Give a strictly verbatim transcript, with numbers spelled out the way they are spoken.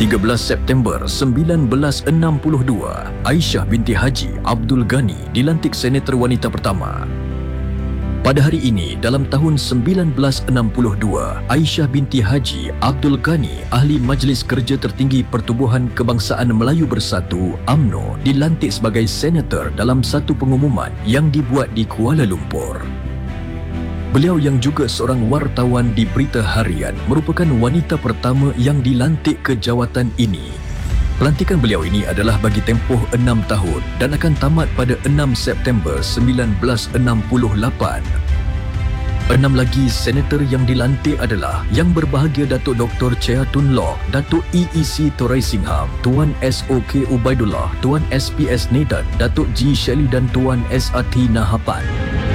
tiga belas September sembilan belas enam puluh dua, Aisyah binti Haji Abdul Ghani dilantik senator wanita pertama. Pada hari ini, dalam tahun sembilan belas enam puluh dua, Aisyah binti Haji Abdul Ghani, Ahli Majlis Kerja Tertinggi Pertubuhan Kebangsaan Melayu Bersatu (U M N O), dilantik sebagai senator dalam satu pengumuman yang dibuat di Kuala Lumpur. Beliau yang juga seorang wartawan di Berita Harian merupakan wanita pertama yang dilantik ke jawatan ini. Pelantikan beliau ini adalah bagi tempoh enam tahun dan akan tamat pada enam September sembilan belas enam puluh lapan. Enam lagi senator yang dilantik adalah Yang Berbahagia Datuk Doktor Chea Tun Loh, Datuk E E C Torai Singham, Tuan S O K Ubaidullah, Tuan S P S Nedan, Datuk G Shelley dan Tuan S A T Nahapan.